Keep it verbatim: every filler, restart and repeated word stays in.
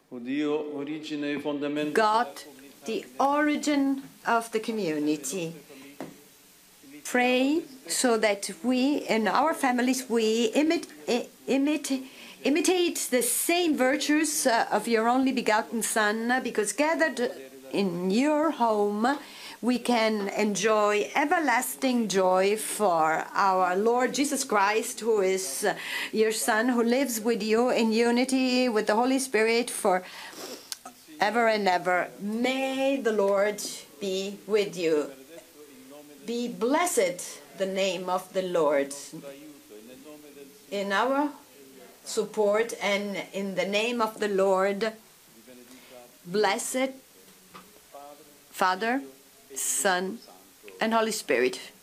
God, the origin of the community. Pray so that we, in our families, we imit, imit, imitate the same virtues uh, of your only begotten Son, because gathered in your home, we can enjoy everlasting joy for our Lord Jesus Christ, who is uh, your Son, who lives with you in unity with the Holy Spirit for ever and ever. May the Lord be with you. Be blessed the name of the Lord. In our support and in the name of the Lord, blessed Father, Son, and Holy Spirit.